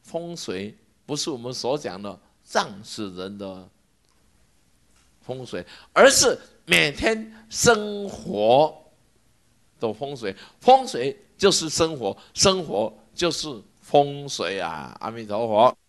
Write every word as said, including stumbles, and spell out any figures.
风水不是我们所讲的葬死人的风水，而是每天生活的风水。风水就是生活，生活就是风水啊！阿弥陀佛。